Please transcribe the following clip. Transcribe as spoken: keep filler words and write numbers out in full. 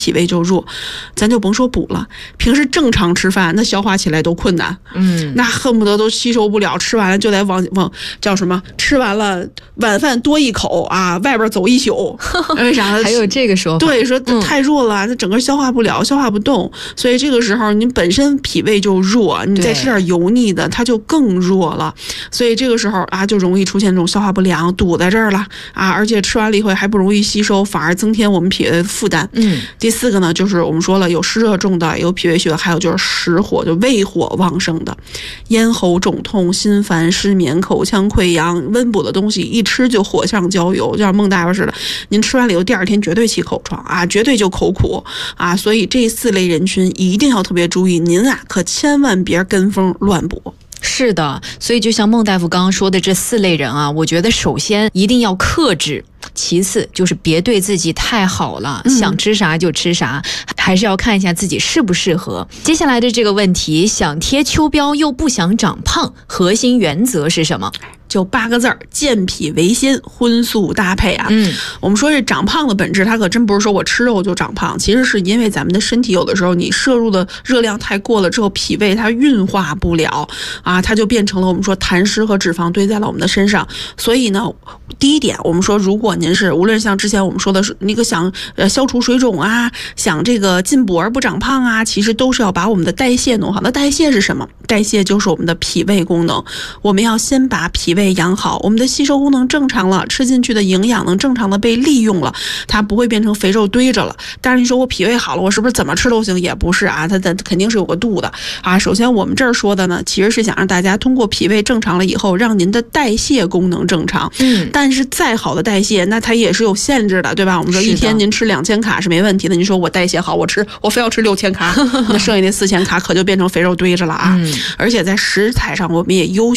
脾胃就弱，咱就甭说补了，平时正常吃饭，那消化起来都困难，嗯，那恨不得都吸收不了，吃完了就得往往叫什么？吃完了晚饭多一口啊，外边走一宿，为啥？ 还有这个说法？ 对，说太弱了，它、嗯、整个消化不了，消化不动，所以这个时候你本身脾胃就弱，你再吃点油腻的，它就更弱了，所以这个时候啊，就容易出现这种消化不良，堵在这儿了啊，而且吃完了以后还不容易吸收，反而增添我们脾胃的负担，嗯。第四个呢，就是我们说了有湿热重的，有脾胃虚的，还有就是实火，就胃火旺盛的，咽喉肿痛、心烦、失眠、口腔溃疡，温补的东西一吃就火上浇油，就像孟大夫似的，您吃完了以后第二天绝对起口疮啊，绝对就口苦啊，所以这四类人群一定要特别注意，您啊可千万别跟风乱补。 是的，所以就像孟大夫刚刚说的这四类人啊，我觉得首先一定要克制，其次就是别对自己太好了，嗯、想吃啥就吃啥，还是要看一下自己适不适合。接下来的这个问题，想贴秋膘又不想长胖，核心原则是什么？ 就八个字儿，健脾为先，荤素搭配啊。嗯，我们说这长胖的本质，它可真不是说我吃肉就长胖，其实是因为咱们的身体有的时候你摄入的热量太过了之后，脾胃它运化不了啊，它就变成了我们说痰湿和脂肪堆在了我们的身上。所以呢，第一点，我们说如果您是无论像之前我们说的是那个想呃消除水肿啊，想这个进补而不长胖啊，其实都是要把我们的代谢弄好。那代谢是什么？代谢就是我们的脾胃功能，我们要先把脾胃养好，我们的吸收功能正常了，吃进去的营养能正常的被利用了，它不会变成肥肉堆着了。但是你说我脾胃好了，我是不是怎么吃都行？也不是啊，它的肯定是有个度的啊。首先我们这儿说的呢，其实是想让大家通过脾胃正常了以后，让您的代谢功能正常。嗯，但是再好的代谢，那它也是有限制的，对吧？我们说一天您吃两千卡是没问题的，你说我代谢好，我吃我非要吃六千卡，那剩下那四千卡可就变成肥肉堆着了啊。嗯、而且在食材上，我们也优